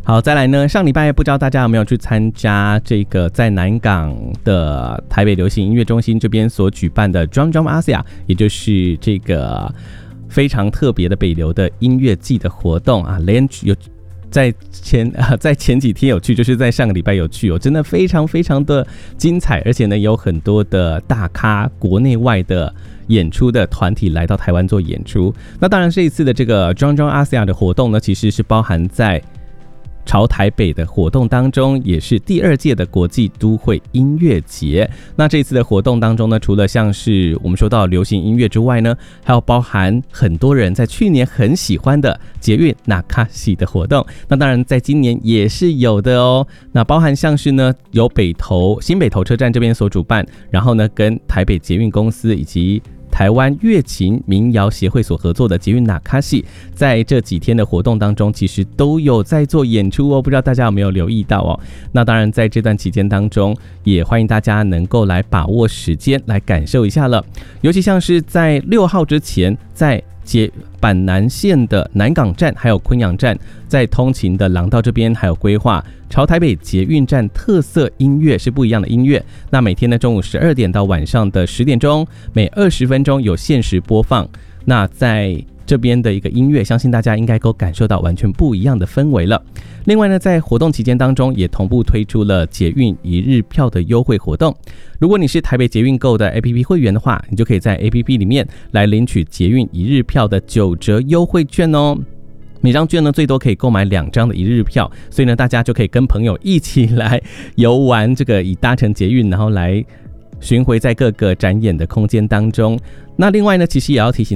好，再来呢，上礼拜不知道大家有没有去参加这个在南港的台北流行音乐中心这边所举办的 Drum Drum Asia， 也就是这个非常特别的北流的音乐季的活动啊。雷恩有在前几天有去，就是在上个礼拜有去真的非常非常的精彩，而且呢有很多的大咖国内外的演出的团体来到台湾做演出。那当然这一次的这个 Drum Drum Asia 的活动呢，其实是包含在朝台北的活动当中，也是第2届的国际都会音乐节。那这一次的活动当中呢，除了像是我们说到流行音乐之外呢，还有包含很多人在去年很喜欢的捷运那卡西的活动。那当然在今年也是有的哦。那包含像是呢由新北投车站这边所主办，然后呢跟台北捷运公司以及台湾乐琴民谣协会所合作的捷运那卡西，在这几天的活动当中其实都有在做演出哦，不知道大家有没有留意到哦。那当然在这段期间当中，也欢迎大家能够来把握时间来感受一下了。尤其像是在6号之前，在板南线的南港站还有昆阳站，在通勤的廊道这边还有规划朝台北捷运站特色音乐，是不一样的音乐。那每天的中午12点到晚上的10点钟，每20分钟有限时播放。那在这边的一个音乐，相信大家应该都感受到完全不一样的氛围了。另外呢，在活动期间当中，也同步推出了捷运1日票的优惠活动。如果你是台北捷运购的 APP 会员的话，你就可以在 APP 里面来领取捷运1日票的9折优惠券哦。每张券呢最多可以购买2张的1日票，所以呢大家就可以跟朋友一起来游玩这个以搭乘捷运，然后来巡回在各个展演的空间当中。那另外呢，其实也要提醒